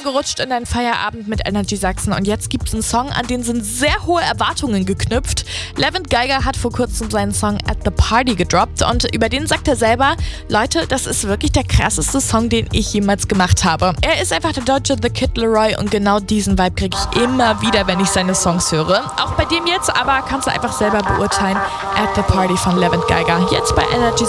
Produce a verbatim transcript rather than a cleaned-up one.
reingerutscht in deinen Feierabend mit Energy Sachsen und jetzt gibt es einen Song, an den sind sehr hohe Erwartungen geknüpft. Levent Geiger hat vor kurzem seinen Song At The Party gedroppt und über den sagt er selber, Leute, das ist wirklich der krasseste Song, den ich jemals gemacht habe. Er ist einfach der deutsche The Kid Laroi und genau diesen Vibe kriege ich immer wieder, wenn ich seine Songs höre. Auch bei dem jetzt, aber kannst du einfach selber beurteilen. At The Party von Levent Geiger, jetzt bei Energy